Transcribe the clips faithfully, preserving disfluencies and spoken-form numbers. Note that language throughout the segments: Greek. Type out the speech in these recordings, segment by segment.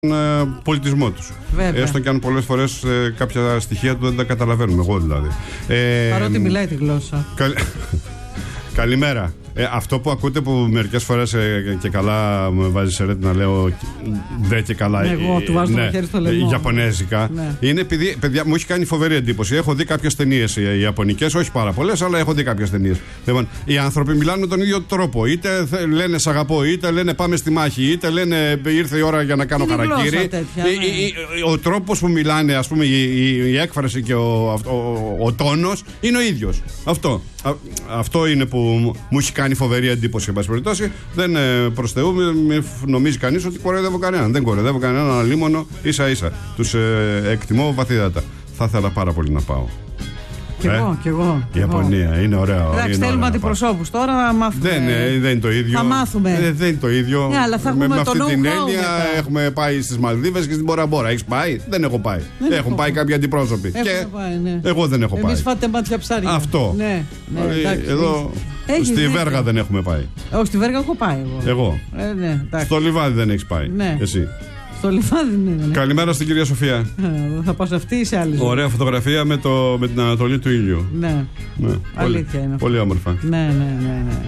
πολιτισμό τους. Βέβαια. Έστω και αν πολλές φορές ε, κάποια στοιχεία του δεν τα καταλαβαίνουμε, εγώ δηλαδή. Ε, Παρότι μιλάει τη γλώσσα. Καλ... Καλημέρα. Ε, αυτό που ακούτε που μερικές φορές ε, και καλά με βάζει σε ρέτη να λέω δε και καλά. Εγώ ε, του βάζω ναι, το χέρι στο λαιμό. Ιαπωνέζικα. Ναι. Είναι επειδή, παιδιά, μου έχει κάνει φοβερή εντύπωση. Έχω δει κάποιες ταινίες οι Ιαπωνικές, όχι πάρα πολλές, αλλά έχω δει κάποιες ταινίες. Λοιπόν, οι άνθρωποι μιλάνε με τον ίδιο τρόπο. Είτε λένε σ' αγαπώ, είτε λένε πάμε στη μάχη, είτε λένε ήρθε η ώρα για να κάνω χαρακτήρι. Τέτοια, ναι. Ο τρόπος που μιλάνε, ας πούμε, η, η, η έκφραση και ο, ο, ο, ο τόνος είναι ο ίδιος. Αυτό. Α, αυτό είναι που μου έχει κάνει φοβερή εντύπωση, εν πάση περιπτώσει. Δεν ε, προς Θεού, μη νομίζει κανείς ότι κοροϊδεύω κανέναν. Δεν κοροϊδεύω κανέναν, αλίμονο, ίσα ίσα. Τους ε, εκτιμώ βαθύτατα. Θα ήθελα πάρα πολύ να πάω. Κι εγώ, κι εγώ. Η Ιαπωνία είναι ωραίο. Εντάξει, θέλουμε αντιπροσώπους τώρα να μάθουμε. Δεν, ε, δεν είναι το ίδιο. Θα μάθουμε. Ε, δεν είναι το ίδιο. Ναι, αλλά θα έχουμε με, με το αυτή την έννοια μετά. έχουμε πάει στις Μαλδίβες και στην Μπόρα Μπόρα. Έχεις πάει? Δεν έχω πάει. Δεν Έχουν έχω πάει κάποιοι αντιπρόσωποι. Έχω Και πάει, ναι. εγώ δεν έχω πάει. Εμείς φάτε μάτια ψάρια. Αυτό. Ναι, ναι, Δηλαδή, εντάξει, εδώ έχεις στη δίκιο. Βέργα δεν έχουμε πάει. Όχι, στη Βέργα έχω πάει εγώ. Εγώ. Ε, ναι, εντάξει. Στο Λιβάδι δεν έχεις πάει. Ναι. Εσύ. Στο Λιβάδι, ναι, ναι. Καλημέρα στην κυρία Σοφία. Ε, θα πάω σε αυτή ή σε άλλη ζωή. Ωραία φωτογραφία με, το, με την ανατολή του ήλιου. Ναι. Ναι. Αλήθεια πολύ, είναι αυτό. πολύ όμορφα. Ναι, ναι, ναι, ναι.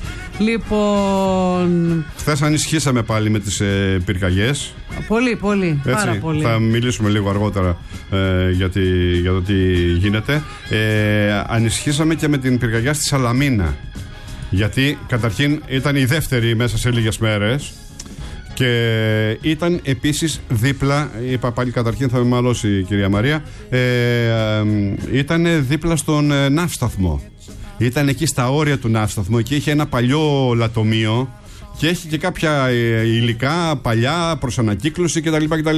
Λοιπόν. Χθες ανησυχήσαμε πάλι με τις ε, πυρκαγιές. Πολύ, πολύ. Έτσι, πάρα πολύ. θα μιλήσουμε λίγο αργότερα ε, για, τη, για το τι γίνεται. Ε, ανησυχήσαμε και με την πυρκαγιά στη Σαλαμίνα. Γιατί καταρχήν ήταν η δεύτερη μέσα σε λίγες μέρες. Και ήταν επίσης δίπλα, είπα πάλι καταρχήν θα με μαλώσει η κυρία Μαρία, ε, ε, ήταν δίπλα στον ε, ναύσταθμο. Ήταν εκεί στα όρια του ναύσταθμου, εκεί είχε ένα παλιό λατομείο και έχει και κάποια ε, υλικά παλιά προς ανακύκλωση κτλ. κτλ.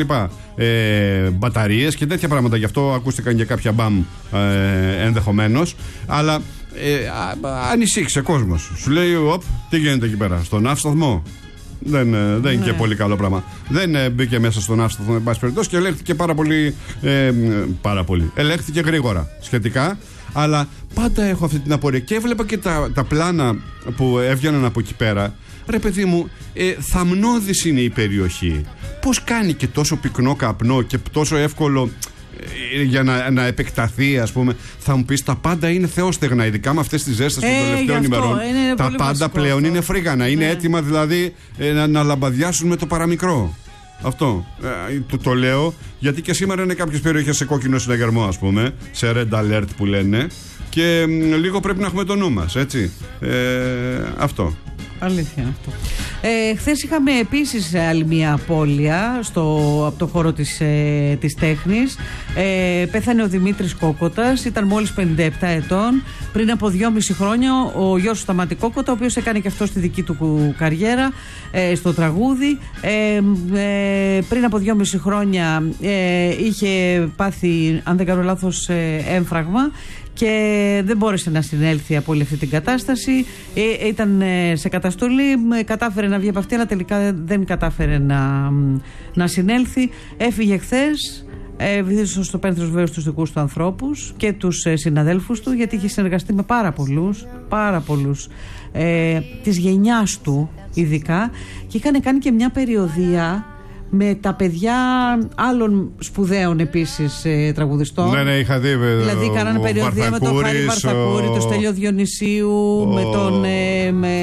Ε, μπαταρίες και τέτοια πράγματα, γι' αυτό ακούστηκαν και κάποια μπαμ ε, ενδεχομένως. Αλλά ε, α, ανησύχησε κόσμος. Σου λέει, οπ, τι γίνεται εκεί πέρα, στον ναύσταθμο? Δεν, δεν ναι. είναι και πολύ καλό πράγμα. Δεν ε, μπήκε μέσα στον ναύσταθμο, εν πάση περιπτώσει, και ελέγχθηκε πάρα πολύ, ε, πάρα πολύ. Ελέγχθηκε γρήγορα σχετικά. Αλλά πάντα έχω αυτή την απορία. Και έβλεπα και τα, τα πλάνα που έβγαιναν από εκεί πέρα. Ρε παιδί μου, ε, θαμνώδης είναι η περιοχή. Πώς κάνει και τόσο πυκνό καπνό και τόσο εύκολο για να, να επεκταθεί, ας πούμε? Θα μου πεις, τα πάντα είναι θεόστεγνα, ειδικά με αυτές τις ζέστες των ε, τελευταίων ημερών. Τα πάντα πλέον αυτό είναι φρίγανα. Είναι ναι. έτοιμα δηλαδή ε, να, να λαμπαδιάσουν με το παραμικρό. Αυτό ε, το, το λέω γιατί και σήμερα είναι κάποιες περιοχές σε κόκκινο συναγερμό, ας πούμε, σε red alert που λένε. Και ε, λίγο πρέπει να έχουμε το νου μας, έτσι. Ε, αυτό. Αλήθεια αυτό. Ε, χθες είχαμε επίσης άλλη μια απώλεια στο, από το χώρο της, ε, της τέχνης. Ε, πέθανε ο Δημήτρης Κόκοτας, ήταν μόλις πενήντα επτά ετών. Πριν από δυόμιση χρόνια ο γιος του Σταμάτη Κόκοτα, ο οποίος έκανε και αυτό στη δική του καριέρα ε, στο τραγούδι. Ε, ε, πριν από δυόμιση χρόνια ε, είχε πάθει, αν δεν κάνω λάθος, ε, έμφραγμα και δεν μπόρεσε να συνέλθει από όλη αυτή την κατάσταση. Ε, ήταν ε, σε καταστολή, ε, κατάφερε να βγει από αυτή, αλλά τελικά δεν κατάφερε να, να συνέλθει. Έφυγε χθες, ε, βυθίστησε στο πένθος βέβαια τους δικούς του ανθρώπους και τους ε, συναδέλφους του, γιατί είχε συνεργαστεί με πάρα πολλούς, πάρα πολλούς ε, της γενιάς του ειδικά, και είχαν κάνει και μια περιοδεία με τα παιδιά άλλων σπουδαίων επίσης ε, τραγουδιστών. Ναι, ναι, είχα δει. Δηλαδή, κάνανε περιοδία με τον Χάρη Βαρθακούρη, ο... τον Στέλιο Διονυσίου, ο... με τον. Ε, με,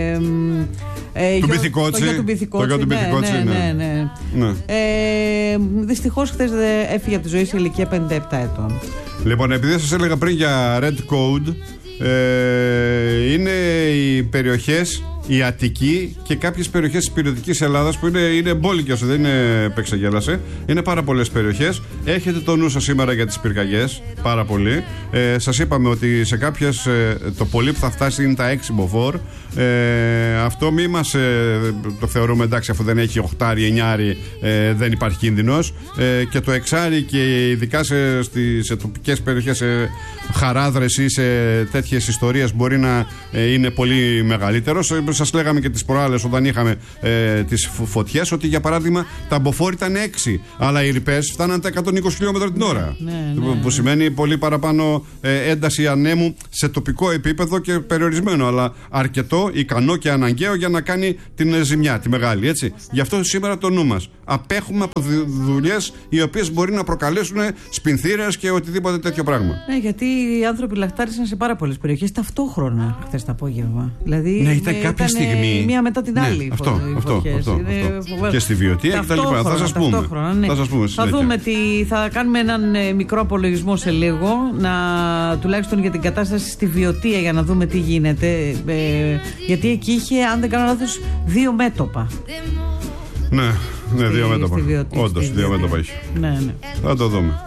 ε, του γιο, Μπιθικότσι. Το γιο του Μπιθικότσι. Το ναι, Μπιθικότσι, ναι, ναι, ναι, ναι. ναι. Ε, δυστυχώς χθες έφυγε από τη ζωή σε ηλικία πενήντα επτά ετών. Λοιπόν, επειδή σας έλεγα πριν για Red Code, ε, είναι οι περιοχές, η Αττική και κάποιες περιοχές της υπηρετικής Ελλάδας που είναι, είναι μπόλικες, δεν είναι παίξαγέλασε. Είναι πάρα πολλές περιοχές. Έχετε το νου σας σήμερα για τις πυρκαγιές, πάρα πολύ. Ε, σας είπαμε ότι σε κάποιες ε, το πολύ που θα φτάσει είναι τα έξι μποφόρ. Ε, αυτό μη μας ε, το θεωρούμε εντάξει, αφού δεν έχει οχτάρι, εννιάρι, ε, δεν υπάρχει κίνδυνος. Ε, και το εξάρι, και ειδικά σε, στη, σε τοπικές περιοχές, σε χαράδρες ή σε τέτοιες ιστορίες, μπορεί να ε, είναι πολύ μεγαλύτερος. σας λέγαμε και τις προάλλες όταν είχαμε ε, τις φωτιές, ότι για παράδειγμα τα μποφόρ ήταν έξι, αλλά οι ρηπές φτάναν τα εκατόν είκοσι χιλιόμετρα την ώρα. Ναι, ναι, ναι. Που σημαίνει πολύ παραπάνω ε, ένταση ανέμου σε τοπικό επίπεδο και περιορισμένο, αλλά αρκετό, ικανό και αναγκαίο για να κάνει την ζημιά, τη μεγάλη. Έτσι. Γι' αυτό σήμερα το νου μας. Απέχουμε από δουλειές οι οποίες μπορεί να προκαλέσουν σπινθήρες και οτιδήποτε τέτοιο πράγμα. Ναι, γιατί οι άνθρωποι λαχτάρισαν σε πάρα πολλές περιοχές ταυτόχρονα χθες το απόγευμα. Δηλαδή, ναι, ήταν κάποια ήταν στιγμή. Μία μετά την άλλη. Ναι, αυτό, αυτό, αυτό, αυτό. Και στη Βιωτία και τα λοιπά. Θα σας πούμε. Ναι. Θα, σας πούμε θα δούμε τι. Θα κάνουμε έναν ε, μικρό απολογισμό σε λίγο. Να, τουλάχιστον για την κατάσταση στη Βιωτία, για να δούμε τι γίνεται. Ε, γιατί εκεί είχε, αν δεν κάνω λάθος, δύο μέτωπα. Ναι, ναι, στη, δύο μέτωπα. Όντως, δύο μέτωπα είχε. Ναι, ναι. Θα το δούμε.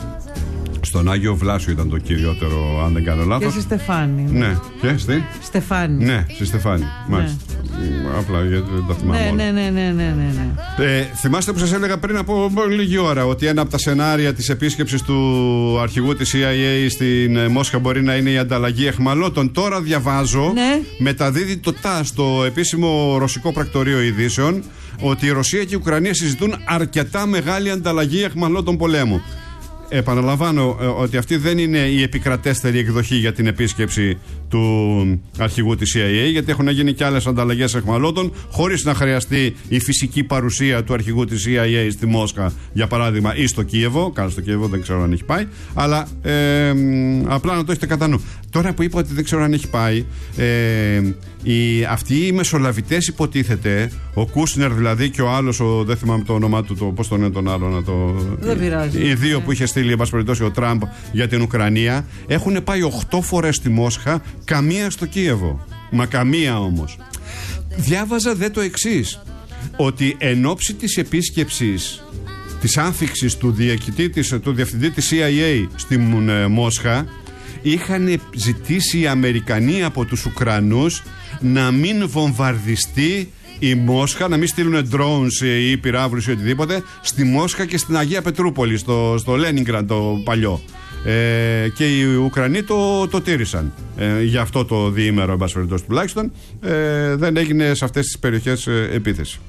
Στον Άγιο Βλάσιο ήταν το κυριότερο, αν δεν κάνω λάθος. Και στη Στεφάνη. Ναι, και στη Στεφάνη. Ναι, στη Στεφάνη. Ναι. Μάλιστα. Απλά γιατί δεν τα θυμάμαι. Ναι, ναι, ναι, ναι, ναι, ναι. Ε, θυμάστε που σας έλεγα πριν από λίγη ώρα ότι ένα από τα σενάρια της επίσκεψης του αρχηγού της σι άι έι στην Μόσχα μπορεί να είναι η ανταλλαγή αιχμαλώτων. Τώρα διαβάζω, ναι. μεταδίδει το ΤΑΣ, το επίσημο ρωσικό πρακτορείο ειδήσεων, ότι η Ρωσία και η Ουκρανία συζητούν αρκετά μεγάλη ανταλλαγή αιχμαλώτων πολέμου. Επαναλαμβάνω ε, ότι αυτή δεν είναι η επικρατέστερη εκδοχή για την επίσκεψη του αρχηγού της σι άι έι, γιατί έχουν γίνει και άλλες ανταλλαγές αιχμαλώτων χωρίς να χρειαστεί η φυσική παρουσία του αρχηγού της σι άι έι στη Μόσχα, για παράδειγμα, ή στο Κίεβο. Καλά, στο Κίεβο δεν ξέρω αν έχει πάει, αλλά ε, απλά να το έχετε κατά νου. Τώρα που είπα ότι δεν ξέρω αν έχει πάει, ε, οι, αυτοί οι μεσολαβητές υποτίθεται, ο Κούσνερ δηλαδή και ο άλλος, ο, δεν θυμάμαι το όνομά του, το, πώς τον είναι τον άλλο να το... Δεν πειράζει. Οι δύο που είχε στείλει, εν πάση περιπτώσει, ο Τραμπ για την Ουκρανία, έχουν πάει οχτώ φορές στη Μόσχα, καμία στο Κίεβο. Μα καμία όμως. Διάβαζα δε το εξής, ότι εν ώψη της επίσκεψης, της άνθιξης του, της, του διευθυντή της σι άι έι στη Μόσχα, είχαν ζητήσει οι Αμερικανοί από τους Ουκρανούς να μην βομβαρδιστεί η Μόσχα, να μην στείλουν drones ή πυράβλους ή οτιδήποτε στη Μόσχα και στην Αγία Πετρούπολη, στο, στο Λένιγκραντ το παλιό. Ε, και οι Ουκρανοί το, το τήρησαν. Ε, για αυτό το διήμερο, εν πάση περιπτώσει, τουλάχιστον, ε, δεν έγινε σε αυτές τις περιοχές ε, επίθεση.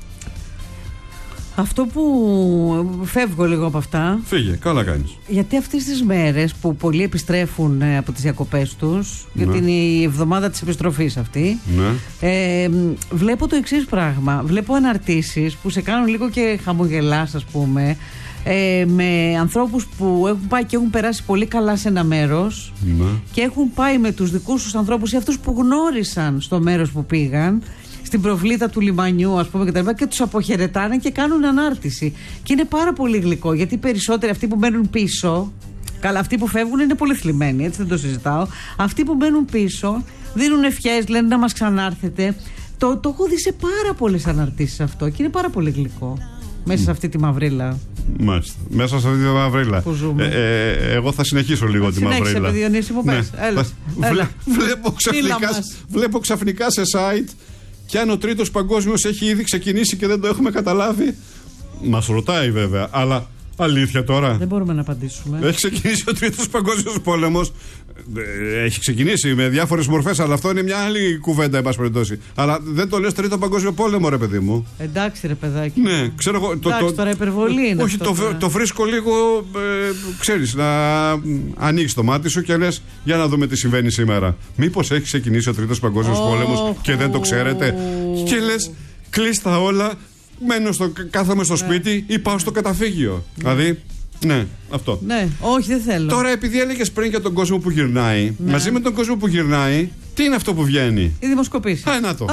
Αυτό που φεύγω λίγο από αυτά. Φύγε, καλά κάνεις. Γιατί αυτές τις μέρες που πολλοί επιστρέφουν ε, από τις διακοπές τους, ναι. γιατί είναι η εβδομάδα της επιστροφής αυτή, ναι. ε, βλέπω το εξής πράγμα. Βλέπω αναρτήσεις που σε κάνουν λίγο και χαμογελάς, ας πούμε, ε, με ανθρώπους που έχουν πάει και έχουν περάσει πολύ καλά σε ένα μέρος, ναι. και έχουν πάει με τους δικούς τους ανθρώπους ή αυτούς που γνώρισαν στο μέρος που πήγαν, στην προβλήτα του λιμανιού, ας πούμε, και τα λοιπά, και τους αποχαιρετάνε και κάνουν ανάρτηση. Και είναι πάρα πολύ γλυκό, γιατί οι περισσότεροι αυτοί που μένουν πίσω, καλά, αυτοί που φεύγουν είναι πολύ θλιμμένοι, έτσι δεν το συζητάω. Αυτοί που μένουν πίσω δίνουν ευχές, λένε να μας ξανάρθετε. Το, το έχω δει σε πάρα πολλές αναρτήσεις αυτό και είναι πάρα πολύ γλυκό. Μέσα σε αυτή τη μαυρίλα. Μάλιστα. Μέσα σε αυτή τη μαυρίλα. Που ζούμε. Ε, ε, εγώ θα συνεχίσω λίγο θα τη μαυρίλα. Συνέχισε, παιδί Διονύση μου, πες. Ναι. Έλα. Έλα. Βλέπω, ξαφνικά, βλέπω ξαφνικά σε site, και αν ο τρίτος παγκόσμιος έχει ήδη ξεκινήσει και δεν το έχουμε καταλάβει. Μας ρωτάει βέβαια, αλλά αλήθεια τώρα. Δεν μπορούμε να απαντήσουμε. Έχει ξεκινήσει ο τρίτος παγκόσμιος πόλεμος. Έχει ξεκινήσει με διάφορες μορφές, αλλά αυτό είναι μια άλλη κουβέντα, εν πάση περιπτώσει. Αλλά δεν το λες τρίτο παγκόσμιο πόλεμο, ρε παιδί μου. Εντάξει, ρε παιδάκι. Ναι, ξέρω εγώ. Εντάξει, το, τώρα υπερβολή είναι. Όχι, αυτό, το, τώρα. το βρίσκω λίγο. Ε, ξέρεις, να ανοίξει το μάτι σου και λες, για να δούμε τι συμβαίνει σήμερα. Μήπως έχει ξεκινήσει ο τρίτος παγκόσμιος oh, πόλεμος oh, και δεν το ξέρετε. Oh. Και λες, κλείστα όλα, μένω στο, κάθομαι στο σπίτι ή πάω στο καταφύγιο. Mm. Δηλαδή. Ναι, αυτό. Ναι, όχι, δεν θέλω. Τώρα, επειδή έλεγες πριν για τον κόσμο που γυρνάει, ναι. μαζί με τον κόσμο που γυρνάει, τι είναι αυτό που βγαίνει? Η δημοσκοπήση. Α, να το.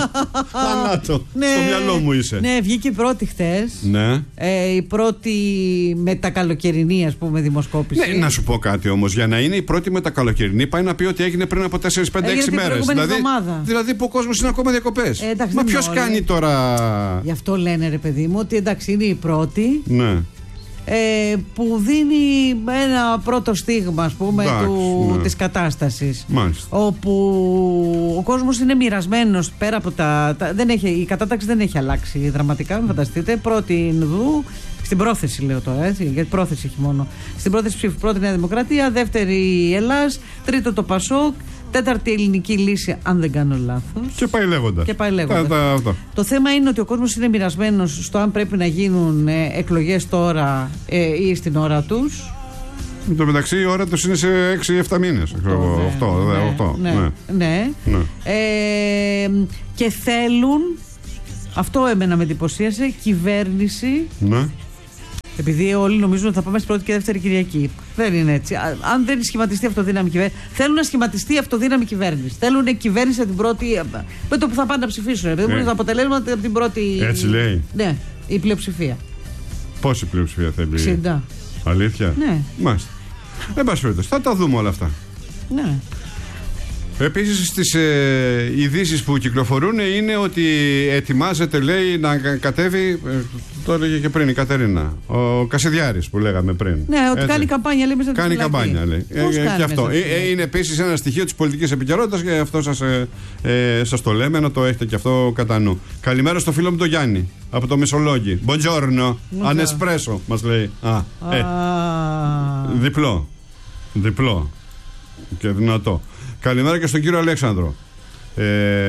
Α, να το. Ναι, στο μυαλό μου είσαι. Ναι, βγήκε η πρώτη χτες. Ναι. Ε, η πρώτη μετακαλοκαιρινή, ας πούμε, δημοσκόπηση. Ναι, να σου πω κάτι όμως. Για να είναι η πρώτη μετακαλοκαιρινή, πάει να πει ότι έγινε πριν από τέσσερις πέντε έξι μέρες. Δηλαδή, δηλαδή που ο κόσμος είναι ακόμα διακοπές. Ε, εντάξει, μα ποιος κάνει τώρα. Γι' αυτό λένε, ρε παιδί μου, ότι εντάξει, είναι η πρώτη. Ναι. Ε, που δίνει ένα πρώτο στίγμα, ας πούμε, Εντάξει, του, ναι. της κατάστασης. Μάλιστα. Όπου ο κόσμος είναι μοιρασμένος πέρα από τα, τα δεν έχει, η κατάταξη δεν έχει αλλάξει δραματικά, μην φανταστείτε. Πρώτη Ινδού, στην πρόθεση λέω τώρα, έτσι, γιατί πρόθεση έχει μόνο. Στην πρόθεση ψήφου πρώτη Νέα Δημοκρατία, δεύτερη Ελλάς, τρίτο το Πασόκ, τέταρτη ελληνική λύση, αν δεν κάνω λάθος. Και πάει λέγοντας. Και πάει λέγοντας. Τα, τα, το θέμα είναι ότι ο κόσμος είναι μοιρασμένος στο αν πρέπει να γίνουν ε, εκλογές τώρα ε, ή στην ώρα τους. Εν τω μεταξύ η ώρα τους είναι σε έξι εφτά μήνες. οκτώ. Ναι, ναι, ναι. ναι. Ε, και θέλουν, αυτό εμένα με εντυπωσίασε, κυβέρνηση. Ναι. Επειδή όλοι νομίζουν ότι θα πάμε στην πρώτη και δεύτερη Κυριακή. Δεν είναι έτσι. Αν δεν σχηματιστεί αυτοδύναμη κυβέρνηση. Θέλουν να σχηματιστεί αυτοδύναμη κυβέρνηση. Θέλουν κυβέρνηση από την πρώτη. Με το που θα πάνε να ψηφίσουν. Δεν μπορούν τα αποτελέσματα από την πρώτη. Έτσι λέει. Ναι, η πλειοψηφία. Πόση πλειοψηφία θέλει? εξήντα. Αλήθεια? Ναι. Μάλιστα. Εν πάση περιπτώσει, θα τα δούμε όλα αυτά. Ναι. Επίσης στις ε, ειδήσεις που κυκλοφορούν είναι ότι ετοιμάζεται, λέει, να κατέβει, ε, το έλεγε και πριν η Κατερίνα, ο Κασιδιάρης που λέγαμε πριν. Ναι, ότι έτσι. Κάνει καμπάνια, λέει, μέσα στην Κάνει φυλακή. καμπάνια, λέει. Πώς ε, κάνει και αυτό. μέσα, ε, είναι επίσης ένα στοιχείο της πολιτικής επικαιρότητας και αυτό σας, ε, ε, σας το λέμε, να το έχετε και αυτό κατά νου. Καλημέρα στο φίλο μου τον Γιάννη, από το Μεσολόγγι. Buongiorno, ανεσπρέσο, μας λέει. Α, ε, διπλό. Διπλό. Και δυνατό. Καλημέρα και στον κύριο Αλέξανδρο. Ε...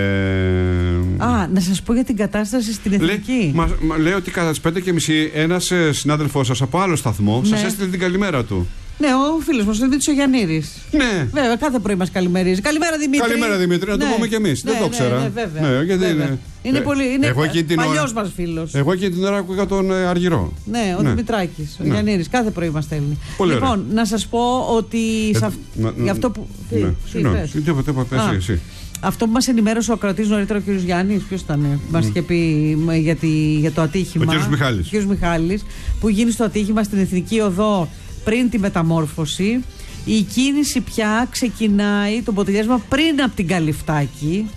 Α, να σας πω για την κατάσταση στην Εθνική. Λέει, μα, μα, λέει ότι κατά τις πέντε και μισή ένας ε, συνάδελφός σας από άλλο σταθμό ναι. σας έστειλε την καλημέρα του. Ναι, ο φίλος μας, ο Δημήτρης ο Γιαννήρης. Ναι. Βέβαια, κάθε πρωί μας καλημερίζει. Καλημέρα Δημήτρη. Καλημέρα Δημήτρη, να ναι. το πούμε κι εμείς. Ναι, δεν το ήξερα. Ναι, ναι, βέβαια. Ναι, γιατί βέβαια. Είναι, είναι, πολύ, είναι παλιός μας φίλος. Εγώ εκείνη την ώρα ακούγα τον ε, Αργυρό. Ναι, ο ναι. Δημητράκης, ο ναι. Γιαννήρης. Κάθε πρωί μας στέλνει. Πολύ λοιπόν, ωραία. να σας πω ότι. Ε, αυ... να, για αυτό που. Ναι. Συγγνώμη, τίποτα, τίποτα. Εσύ. Αυτό που μας ενημέρωσε ο κρατής νωρίτερα, ο κ. Γιάννης, ποιος ήταν, mm. μας είχε πει για, τη, για το ατύχημα. Ο κ. Μιχάλης. Ο κ. Μιχάλης, που γίνει στο ατύχημα στην Εθνική Οδό πριν τη μεταμόρφωση. Η κίνηση πια ξεκινάει, το ποτηλιάσμα πριν από την Καλυφτάκη.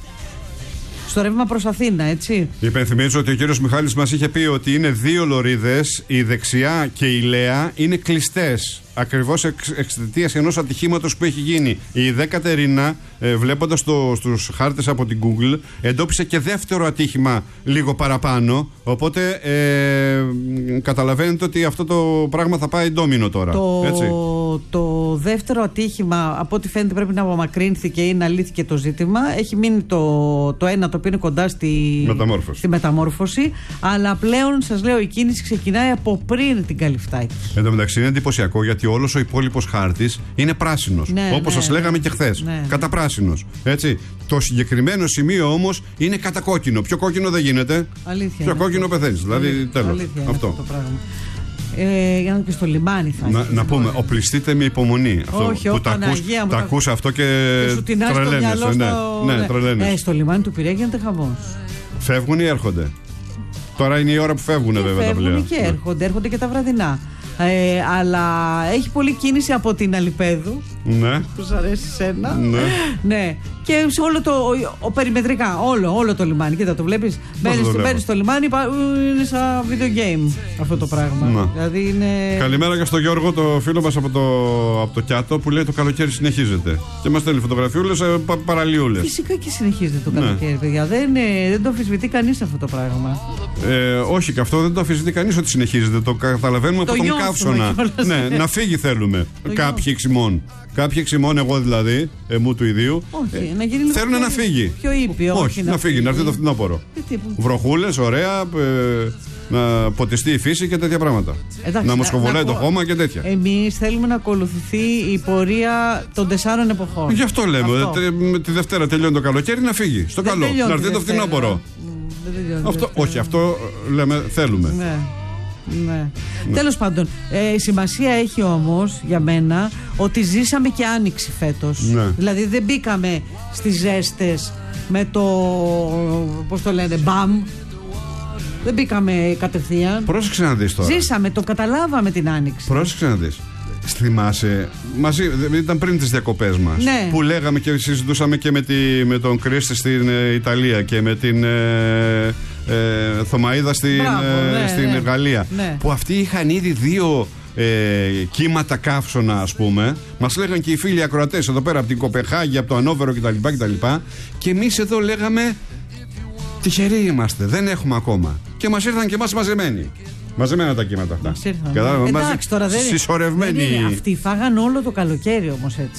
Στο ρεύμα προς Αθήνα, έτσι. Υπενθυμίζω ότι ο κύριος Μιχάλης μας είχε πει ότι είναι δύο λωρίδες, η δεξιά και η λέα είναι κλειστές. Ακριβώς εξ, εξαιτίας ενός ατυχήματος που έχει γίνει. Η δε Κατερίνα, ε, βλέποντας το, στους χάρτες από την Google, εντόπισε και δεύτερο ατύχημα λίγο παραπάνω. Οπότε ε, καταλαβαίνετε ότι αυτό το πράγμα θα πάει ντόμινο τώρα. Το, έτσι. το δεύτερο ατύχημα, από ό,τι φαίνεται, πρέπει να απομακρύνθηκε ή να λύθηκε το ζήτημα. Έχει μείνει το, το ένα, το οποίο είναι κοντά στη μεταμόρφωση. στη μεταμόρφωση. Αλλά πλέον, σας λέω, η κίνηση ξεκινάει από πριν την Καλυφτάκη. Εν τω μεταξύ είναι εντυπωσιακό γιατί όλος ο υπόλοιπος χάρτης είναι πράσινος. Ναι, όπως ναι, σας λέγαμε ναι. και χθες. Ναι. Καταπράσινος. Έτσι. Το συγκεκριμένο σημείο όμως είναι κατακόκκινο. Πιο κόκκινο δεν γίνεται. Αλήθεια. Πιο κόκκινο πεθαίνεις. Δηλαδή τέλος. Αλήθεια αυτό. αυτό το πράγμα. Ε, για να και στο λιμάνι θα Να, να πούμε, οπλιστείτε με υπομονή. Αυτό, όχι, όχι, Παναγία μου. Τα ακούς αυτό και, και σου τεινάς το μυαλό ναι, στο... ναι, ναι, τρελαίνεις. Ε, στο λιμάνι του Πειραιά γίνεται χαμός. Φεύγουν ή έρχονται? Τώρα είναι η ώρα που φεύγουν βέβαια τα πλοία. Φεύγουν και έρχονται, έρχονται και τα βραδινά. Ε, αλλά έχει πολλή κίνηση από την Αλιπέδου. Ναι. Που σου αρέσει σένα. Ναι. Ναι. Και σε όλο το. Ο, ο, περιμετρικά, όλο, όλο το λιμάνι. Κοίτα, το βλέπεις. Μπαίνεις στο λιμάνι, είναι σαν video game αυτό το πράγμα. Να. Δηλαδή είναι... Καλημέρα και στο Γιώργο, το φίλο μας από το, από το Κιάτο, που λέει το καλοκαίρι συνεχίζεται. Και μας στέλνει φωτογραφιούλες, πα, παραλίουλες. Φυσικά και συνεχίζεται το καλοκαίρι, ναι. παιδιά. Δεν, δεν το αμφισβητεί κανείς αυτό το πράγμα. Ε, όχι, και αυτό δεν το αμφισβητεί κανείς ότι συνεχίζεται. Το καταλαβαίνουμε το από τον καύσωνα. Ναι, να φύγει θέλουμε. Κάποιοι εξημών. Κάποιοι εξημών, εγώ δηλαδή, εμού του ιδίου. Όχι, ε, να γίνει θέλουν πιο, να φύγει. Πιο ήπιο. Όχι, όχι να, να φύγει, να έρθει το φθινόπωρο. Βροχούλες, ωραία. Ε, να ποτιστεί η φύση και τέτοια πράγματα. Εντάξει, να μοσχοβολάει το χώμα και τέτοια. Εμείς θέλουμε να ακολουθηθεί η πορεία των τεσσάρων εποχών. Γι' αυτό λέμε. Αυτό. Με τη Δευτέρα τελειώνει το καλοκαίρι, να φύγει. Στο δεν καλό. Να έρθει το φθινόπωρο. Αυτό, όχι, αυτό λέμε, θέλουμε. Ναι. Ναι. Ναι. Τέλος πάντων, ε, σημασία έχει όμως για μένα ότι ζήσαμε και άνοιξη φέτος. Ναι. Δηλαδή δεν μπήκαμε στις ζέστες με το, πώς το λένε, μπαμ. Δεν μπήκαμε κατευθείαν. Πρόσεξε να δεις τώρα. Ζήσαμε, το καταλάβαμε την άνοιξη. Πρόσεξε να δεις. Θυμάσαι, μαζί, ήταν πριν τις διακοπές μας, ναι. που λέγαμε και συζητούσαμε και με, τη, με τον Κρίστη στην ε, Ιταλία και με την ε, ε, Θωμαΐδα στην, Μπράβο, ναι, ε, στην ναι, Γαλλία, ναι. που αυτοί είχαν ήδη δύο ε, κύματα καύσωνα, ας πούμε. Μας λέγαν και οι φίλοι ακροατές εδώ πέρα από την Κοπεχάγη, από το Ανόβερο κτλ. κτλ. Και εμείς εδώ λέγαμε τυχεροί είμαστε, δεν έχουμε ακόμα. Και μας ήρθαν και εμάς μαζεμένοι. Μαζεμένα τα κύματα αυτά. Εντάξει, τώρα δεν συσσωρευμένοι. είναι. Αυτοί φάγαν όλο το καλοκαίρι όμως έτσι.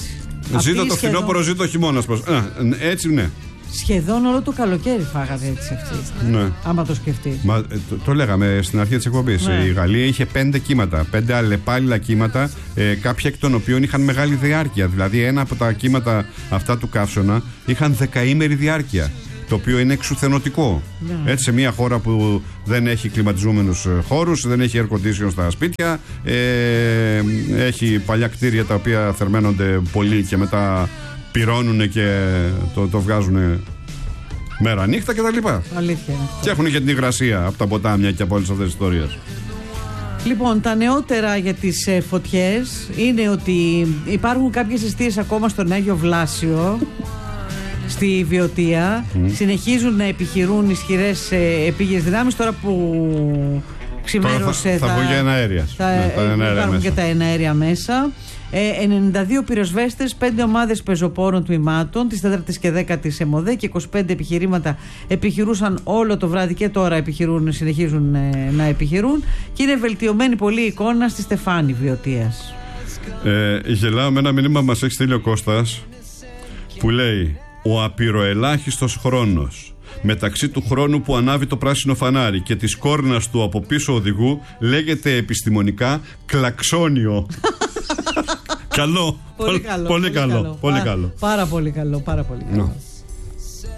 Ζήτω το σχεδόν... φθινόπωρο, ζήτω χειμώνα. Έτσι, ναι. Σχεδόν όλο το καλοκαίρι φάγατε έτσι αυτοί. Ναι. Άμα το σκεφτεί. Μα, το, το λέγαμε στην αρχή της εκπομπής. Ναι. Η Γαλλία είχε πέντε κύματα, πέντε αλλεπάλληλα κύματα, ε, κάποια εκ των οποίων είχαν μεγάλη διάρκεια. Δηλαδή, ένα από τα κύματα αυτά του καύσωνα είχαν δεκαήμερη διάρκεια. Το οποίο είναι εξουθενωτικό. Ναι. Έτσι, σε μια χώρα που δεν έχει κλιματιζόμενους χώρους, δεν έχει air condition στα σπίτια, ε, έχει παλιά κτίρια τα οποία θερμαίνονται πολύ και μετά πυρώνουν και το, το βγάζουν μέρα νύχτα κτλ. Αλήθεια. Και έχουν και την υγρασία από τα ποτάμια και από όλες αυτές τις ιστορίες. Λοιπόν, τα νεότερα για τις ε, φωτιές είναι ότι υπάρχουν κάποιες εστίες ακόμα στον Άγιο Βλάσιο, στη Βιωτία. Mm. Συνεχίζουν να επιχειρούν ισχυρές ε, επίγειες δυνάμεις. Τώρα που ξημέρωσε θα, θα, θα βγει ένα αέρια. Θα ναι, ε, υπάρχουν και τα εναέρια μέσα. Ε, ενενήντα δύο πυροσβέστες, πέντε ομάδες πεζοπόρων τμήματων της τέταρτης και δέκατης ΕΜΟΔΕ και είκοσι πέντε επιχειρήματα επιχειρούσαν όλο το βράδυ και τώρα επιχειρούν, συνεχίζουν ε, να επιχειρούν, και είναι βελτιωμένη πολύ η εικόνα στη Στεφάνη Βιωτίας. Ε, γελάω με ένα μήνυμα μας έχει στείλει ο Κώστας που λέει: ο απειροελάχιστος χρόνος μεταξύ του χρόνου που ανάβει το πράσινο φανάρι και της κόρνας του από πίσω οδηγού λέγεται επιστημονικά κλαξόνιο. Καλό. Πολύ καλό. Πολύ καλό. Πολύ καλό. Πάρα πολύ καλό. Πάρα πολύ καλό.